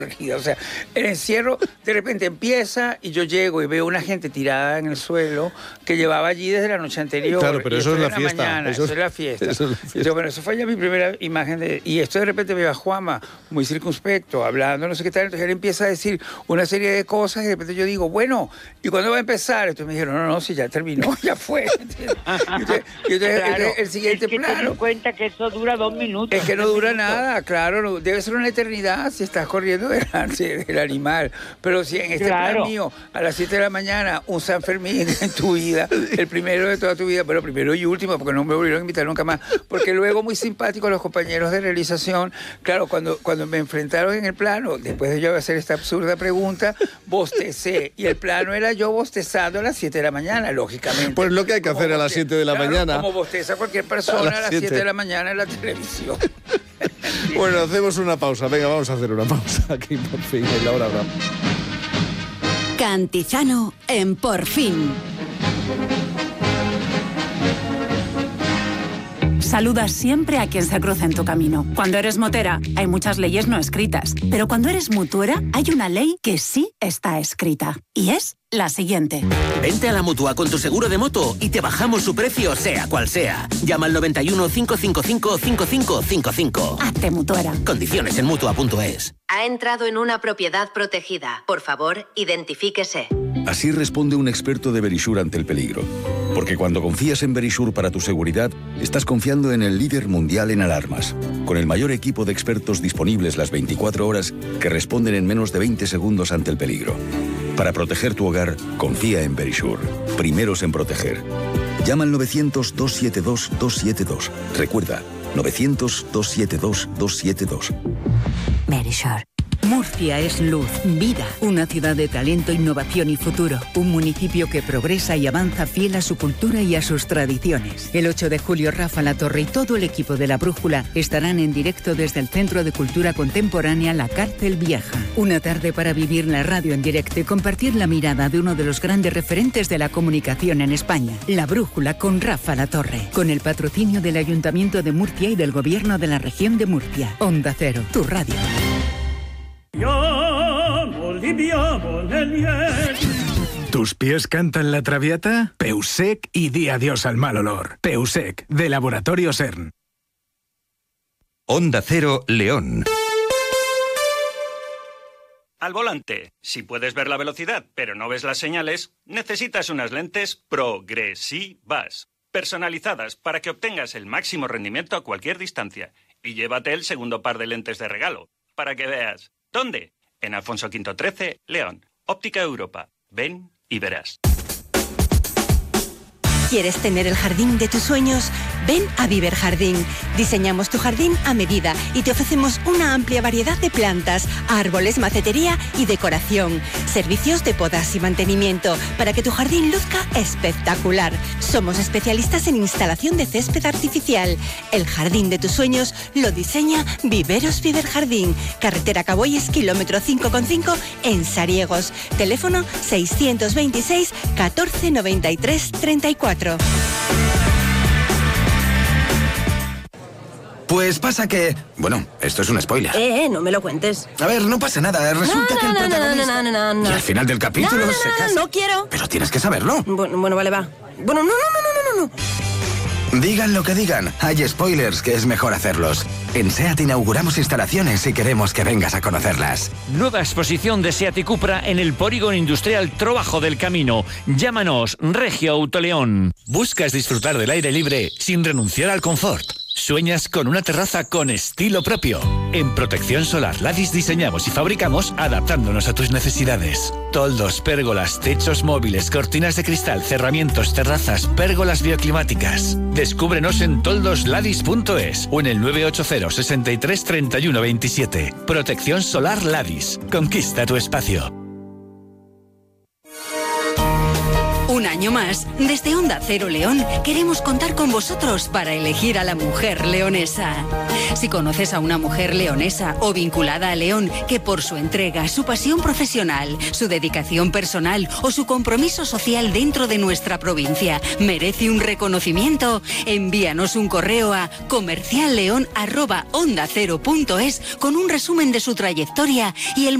O sea, el encierro de repente empieza y yo llego y veo una gente tirada en el suelo que llevaba allí desde la noche anterior. Claro, pero eso es la fiesta. Mañana, eso es la fiesta. Entonces, bueno, eso fue ya mi primera imagen y esto de repente veo a Juanma muy circunspecto, hablando, no sé qué tal. Entonces él empieza a decir una serie de cosas y de repente yo digo, bueno, ¿y cuándo va a empezar? Entonces me dijeron, no, si ya terminó, ya fue. Y entonces claro, el siguiente es que plano. ten en cuenta que eso dura 2 minutos. Es que no dura nada, claro, no, debe ser una eternidad si estás corriendo delante del animal. Pero si en este plan mío, a las 7 de la mañana, un San Fermín en tu vida, el primero de toda tu vida, pero primero y último, porque no me volvieron a invitar nunca más. Porque luego, muy simpáticos los compañeros de realización, claro, cuando me enfrentaron en el plano, después de yo hacer esta absurda pregunta, bostecé. Y el plano era yo bostezando a las 7 de la mañana, lógicamente. Pues lo que hay que hacer a las 7 de la mañana. Como bosteza cualquier persona a las 7 de la mañana en la televisión. Bueno, hacemos una pausa. Venga, vamos a hacer una pausa aquí por fin en La Hora Brava. Cantizano en Por Fin. Saluda siempre a quien se cruza en tu camino. Cuando eres motera, hay muchas leyes no escritas. Pero cuando eres mutuera, hay una ley que sí está escrita. Y es la siguiente. Vente a la Mutua con tu seguro de moto y te bajamos su precio, sea cual sea. Llama al 91 555 5555. Hazte mutuera. Condiciones en Mutua.es. Ha entrado en una propiedad protegida. Por favor, identifíquese. Así responde un experto de Verisure ante el peligro. Porque cuando confías en Verisure para tu seguridad, estás confiando en el líder mundial en alarmas, con el mayor equipo de expertos disponibles las 24 horas que responden en menos de 20 segundos ante el peligro. Para proteger tu hogar, confía en Verisure. Primeros en proteger. Llama al 900-272-272. Recuerda, 900-272-272. Verisure. Murcia es luz, vida, una ciudad de talento, innovación y futuro. Un municipio que progresa y avanza fiel a su cultura y a sus tradiciones. El 8 de julio, Rafa Latorre y todo el equipo de La Brújula estarán en directo desde el Centro de Cultura Contemporánea La Cárcel Vieja. Una tarde para vivir la radio en directo y compartir la mirada de uno de los grandes referentes de la comunicación en España. La Brújula con Rafa Latorre. Con el patrocinio del Ayuntamiento de Murcia y del Gobierno de la Región de Murcia. Onda Cero, tu radio. ¿Tus pies cantan la Traviata? Peusec y di adiós al mal olor. Peusec, de Laboratorio CERN. Onda Cero, León. Al volante, si puedes ver la velocidad pero no ves las señales, necesitas unas lentes progresivas, personalizadas para que obtengas el máximo rendimiento a cualquier distancia. Y llévate el segundo par de lentes de regalo, para que veas. ¿Dónde? En Alfonso V 13, León. Óptica Europa. Ven y verás. ¿Quieres tener el jardín de tus sueños? Ven a Viver Jardín. Diseñamos tu jardín a medida y te ofrecemos una amplia variedad de plantas, árboles, macetería y decoración. Servicios de podas y mantenimiento para que tu jardín luzca espectacular. Somos especialistas en instalación de césped artificial. El jardín de tus sueños lo diseña Viveros Viver Jardín. Carretera Caboyes, kilómetro 5,5 en Sariegos. Teléfono 626 14 93 34. Pues pasa que... Bueno, esto es un spoiler. No me lo cuentes. A ver, no pasa nada. Resulta que el protagonista... No. Y al final del capítulo se casa... No quiero. Pero tienes que saberlo. Bueno, vale, va. Bueno, no. Digan lo que digan, hay spoilers que es mejor hacerlos. En SEAT inauguramos instalaciones y queremos que vengas a conocerlas. Nueva exposición de SEAT y Cupra en el Polígono Industrial Trobajo del Camino. Llámanos, Regio Autoleón. ¿Buscas disfrutar del aire libre sin renunciar al confort? ¿Sueñas con una terraza con estilo propio? En Protección Solar Ladis diseñamos y fabricamos adaptándonos a tus necesidades. Toldos, pérgolas, techos móviles, cortinas de cristal, cerramientos, terrazas, pérgolas bioclimáticas. Descúbrenos en toldosladis.es o en el 980 63 31 27. Protección Solar Ladis. Conquista tu espacio. Una año más, desde Onda Cero León, queremos contar con vosotros para elegir a la mujer leonesa. Si conoces a una mujer leonesa o vinculada a León que por su entrega, su pasión profesional, su dedicación personal o su compromiso social dentro de nuestra provincia merece un reconocimiento, envíanos un correo a comercialleon@ondacero.es con un resumen de su trayectoria y el